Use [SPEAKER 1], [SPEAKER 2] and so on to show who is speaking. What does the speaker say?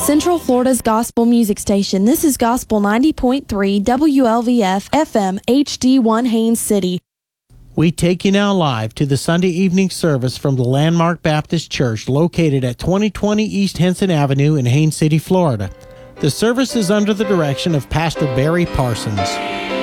[SPEAKER 1] Central Florida's gospel music station. This is Gospel 90.3 WLVF FM HD1 Haines City.
[SPEAKER 2] We take you now live to the Sunday evening service from the Landmark Baptist Church located at 2020 East Henson Avenue in Haines City, Florida. The service is under the direction of Pastor Barry Parsons.